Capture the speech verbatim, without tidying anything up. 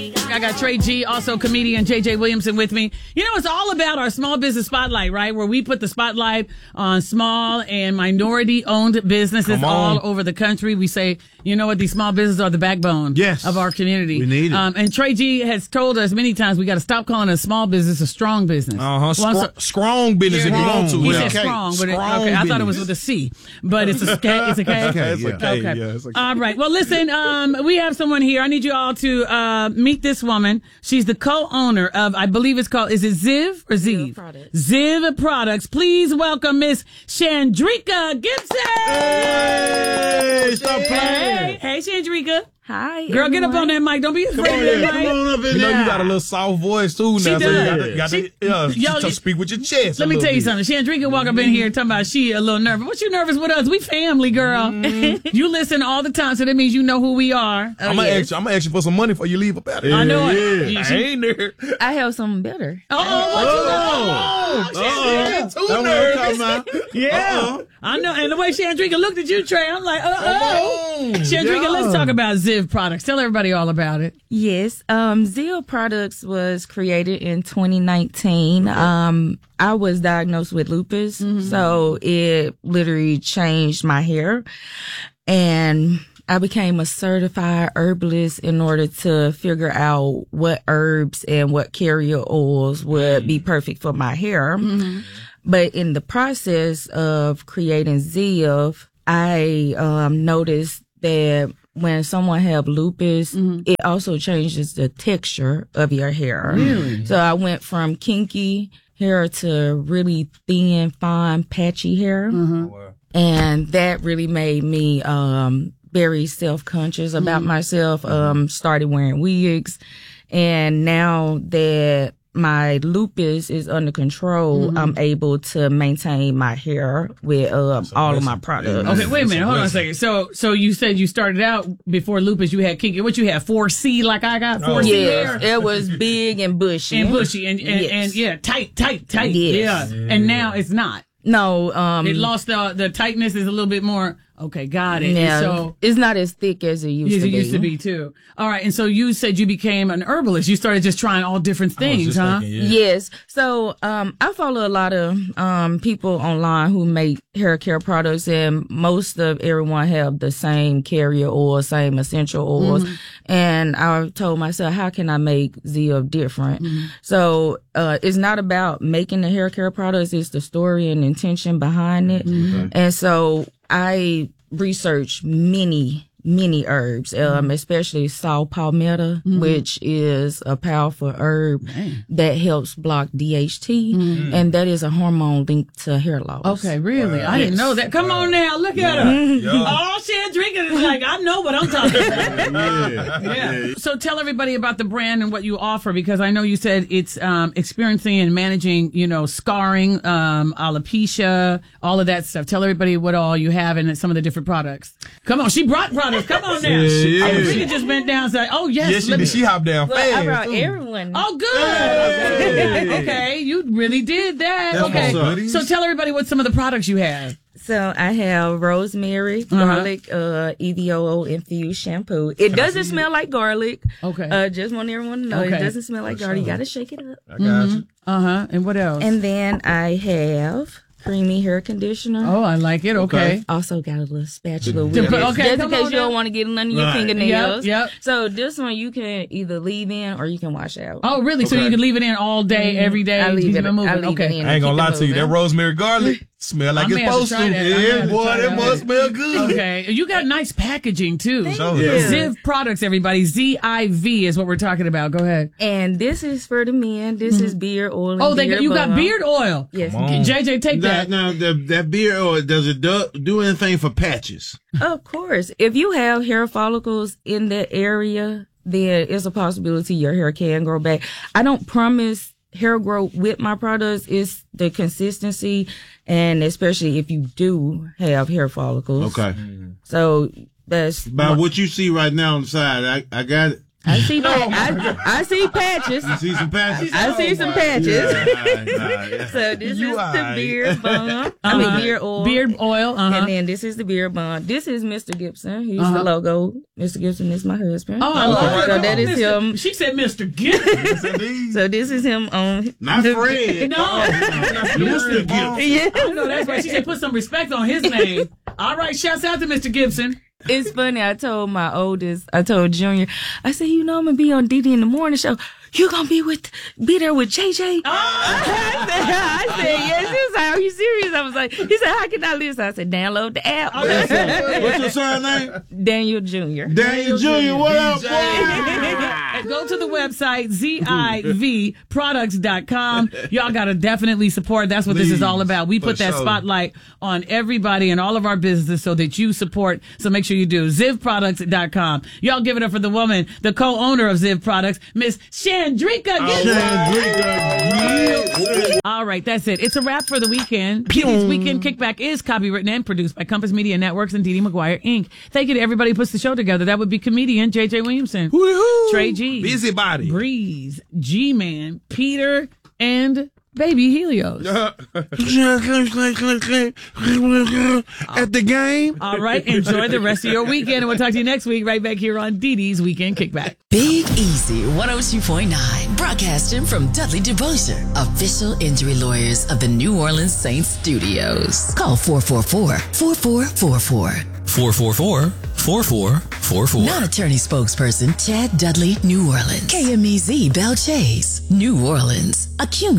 I got Trey G, also comedian J J Williamson with me. You know, it's all about our small business spotlight, right? Where we put the spotlight on small and minority-owned businesses all over the country. We say, you know what, these small businesses are the backbone yes. of our community. We need it. Um, and Trey G has told us many times we got to stop calling a small business a strong business. Uh-huh. Scr- strong business if you want to. He yeah. said strong, but it, okay, I thought it was with a C, but it's a K. It's a K. Okay, it's a K. Okay. Yeah, it's a K. All right. Well, listen, um, we have someone here. I need you all to uh, meet this woman. She's the co-owner of, I believe it's called, is it Ziv or Ziv? Ziv Products. Ziv Products. Please welcome Miss Chandrika Gibson. Hey, stop playing. Hey, hey, Chandrika. Hi, Girl, everyone. get up on that mic. Don't be afraid Come on, of that yeah, mic. come on up in You know, there. you got a little soft voice, too, now. She so does. you got to, got She- to, yeah, Yo, to speak with your chest. Let a me little tell you bit. something. Chandrika walk up in here talking about she a little nervous. What you nervous with us? We family, girl. You listen all the time, so that means you know who we are. I'm going to yes. ask you, I'm gonna ask you for some money before you leave up out of here. I know Yeah. it. I She- ain't there. I have something better. Oh, what you know? Uh-oh. That's what I'm talking about. Yeah. Uh-oh. I know. And the way Chandrika looked at you, Trey, I'm like, uh-oh. Chandrika, Yeah. let's talk about Ziv Products. Tell everybody all about it. Yes, um, Ziv Products was created in twenty nineteen. Um, I was diagnosed with lupus, so it literally changed my hair, and I became a certified herbalist in order to figure out what herbs and what carrier oils would be perfect for my hair. But in the process of creating Ziv, I um, noticed that when someone have lupus, it also changes the texture of your hair. Really? So I went from kinky hair to really thin, fine, patchy hair. And that really made me um, very self-conscious about myself, um, started wearing wigs. And now that my lupus is under control, I'm able to maintain my hair with uh, all of my products. Okay, wait a minute. Hold on a second. So, so you said you started out before lupus, you had kinky. What you had? four C like I got? four C Yeah, hair? it was big and bushy. And bushy and, and, Yes. and yeah, tight, tight, tight. Yes. Yeah. And now it's not. No, um, It lost the, the tightness is a little bit more. Okay, got it. yeah, And so, it's not as thick as it used Yes, to it be. used to be too. All right, and so you said you became an herbalist. You started just trying all different things, just huh? thinking, yeah. Yes. So, um, I follow a lot of, um, people online who make hair care products, and most of everyone have the same carrier oil, same essential oils. And I told myself, how can I make Ziv different? So, uh, it's not about making the hair care products. It's the story and intention behind it. And so I researched many, many herbs, um, especially saw palmetto, which is a powerful herb that helps block D H T, and that is a hormone linked to hair loss. Okay, really? I didn't know that. Come on now, look at her. All she had drinking is like, I know what I'm talking about. Yeah. Yeah. So tell everybody about the brand and what you offer, because I know you said it's um, experiencing and managing, you know, scarring, um, alopecia, all of that stuff. Tell everybody what all you have and some of the different products. Come on, she brought products. Come on now. Yeah. Oh, Rika just went down and said, oh, yes. Yes, she let did. me- She hopped down Well, fast. I brought too. everyone. Oh, good. Okay. Okay, you really did that. That's okay. what's up. So tell everybody what some of the products you have. So I have rosemary, garlic, uh, E V O O infused shampoo. It doesn't smell like garlic. Okay. Uh, just want everyone to know Okay. it doesn't smell like garlic. You gotta shake it up. I got you. Uh-huh. And what else? And then I have creamy hair conditioner. Oh, I like it. Okay. Also got a little spatula with To it. put- okay, just in come case on you don't now. want to get it under your Right. fingernails. Yep, yep. So this one you can either leave in or you can wash out. Oh, really? So Okay. you can leave it in all day, every day? I leave keep it, moving? I leave okay. it in. I ain't gonna Keep lie it to you. That moving. rosemary garlic smell like I may it's have to supposed try to. that. I may Yeah, have to boy, try that that. must smell good. Okay. You got nice packaging, too. So, Yeah. yeah. Ziv Products, everybody. Z I V is what we're talking about. Go ahead. And this is for the men. This is beard oil. And Oh, they beard you got balm. beard oil. Yes. Come on. J J, take That, that. now, the, that beard oil, does it do, do anything for patches? Of course. If you have hair follicles in that area, then it's a possibility your hair can grow back. I don't promise hair growth with my products. It's the consistency, and especially if you do have hair follicles. Okay. So that's By what you see right now on the side, I, I got it. I see. Pa- I, I see patches. You see some patches? I see some patches. Yeah, nah, yeah. So this You is the alright. beard bond. I mean Uh-huh. beard oil. Beard oil. Uh-huh. And then this is the beard bond. This is Mister Gibson. He's Uh-huh. the logo. Mister Gibson is my husband. Oh, I love it. So that is Mister him. She said Mister Gibson. Yes, indeed. So this is him on. Not Fred. No. Mister Gibson. Yeah. I know that's right. She said put some respect on his name. All right, shouts out to Mister Gibson. It's funny. I told my oldest, I told Junior, I said, you know, I'm gonna be on Dee Dee in the morning show. You gonna be with, be there with J J? I said, I said, yes. He was like, are you serious? I was like, he said, how can I listen? I said, download the app. What's your surname? Daniel Junior Daniel Junior What up, boy? And go to the website, Z I V products dot com. Y'all got to definitely support. That's what this is all about. We put For that sure. spotlight on everybody and all of our businesses so that you support. So make sure you do. Ziv products dot com. Y'all give it up for the woman, the co-owner of Ziv Products, Miss Chandrika Gibson. All right, that's it. It's a wrap for the weekend. This Weekend Kickback is copywritten and produced by Compass Media Networks and Dee Dee McGuire, Incorporated. Thank you to everybody who puts the show together. That would be comedian J J Williamson, Woo-hoo. Trey G, Busybody. Breeze, G-Man, Peter, and Baby Helios. At the game. All right, enjoy the rest of your weekend, and we'll talk to you next week right back here on Dee Dee's Weekend Kickback. Big Easy one oh two point nine, broadcasting from Dudley DeBosier, official injury lawyers of the New Orleans Saints studios. Call four four four, four four four four. four four four, four four four four. Non-attorney spokesperson Chad Dudley, New Orleans. K M E Z Bell Chase, New Orleans. Accumulate.